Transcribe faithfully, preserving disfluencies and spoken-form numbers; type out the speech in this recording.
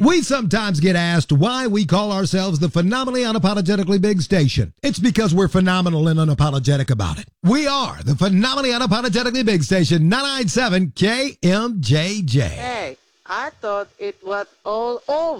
We sometimes get asked why we call ourselves the Phenomenally Unapologetically Big Station. It's because we're phenomenal and unapologetic about it. We are the Phenomenally Unapologetically Big Station, nine nine seven K M J J. Hey, I thought it was all over.